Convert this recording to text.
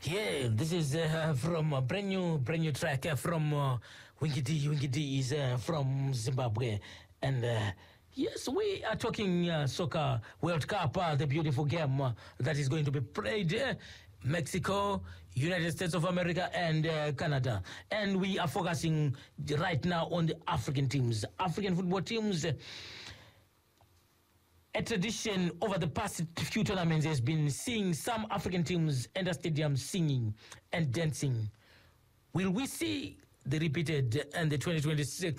Yeah, this is from a brand new track from Winky D. Winky D is from Zimbabwe, and yes, we are talking soccer World Cup, the beautiful game that is going to be played. Mexico, United States of America, and Canada, and we are focusing right now on the African teams, African football teams. A tradition over the past few tournaments has been seeing some African teams enter stadiums singing and dancing. Will we see the repeated and the 2026